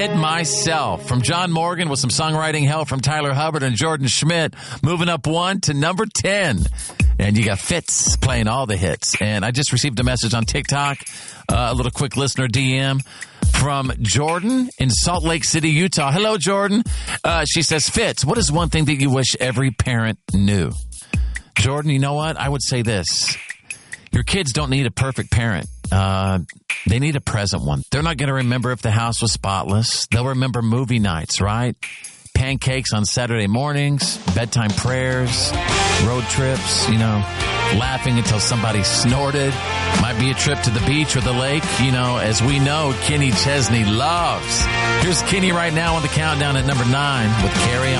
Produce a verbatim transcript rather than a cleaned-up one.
Kid Myself from John Morgan with some songwriting help from Tyler Hubbard and Jordan Schmidt. Moving up one to number ten. And you got Fitz playing all the hits. And I just received a message on TikTok, uh, a little quick listener D M from Jordan in Salt Lake City, Utah. Hello, Jordan. Uh, she says, Fitz, what is one thing that you wish every parent knew? Jordan, you know what? I would say this. Your kids don't need a perfect parent. Uh, they need a present one. They're not going to remember if the house was spotless. They'll remember movie nights, right? Pancakes on Saturday mornings, bedtime prayers, road trips, you know, laughing until somebody snorted. Might be a trip to the beach or the lake, you know, as we know, Kenny Chesney loves. Here's Kenny right now on the countdown at number nine with Carry On.